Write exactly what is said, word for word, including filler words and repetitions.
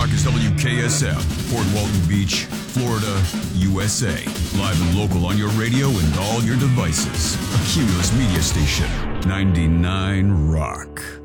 Rock is W K S F, Port Walton Beach, Florida, U S A. Live and local on your radio and all your devices. A Cumulus media station. ninety-nine Rock.